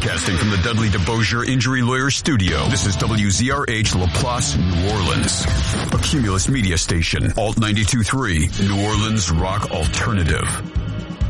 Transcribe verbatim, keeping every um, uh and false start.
Broadcasting from the Dudley DeBosier Injury Lawyer Studio, this is W Z R H LaPlace, New Orleans. A Cumulus Media Station, Alt ninety-two point three, New Orleans Rock Alternative.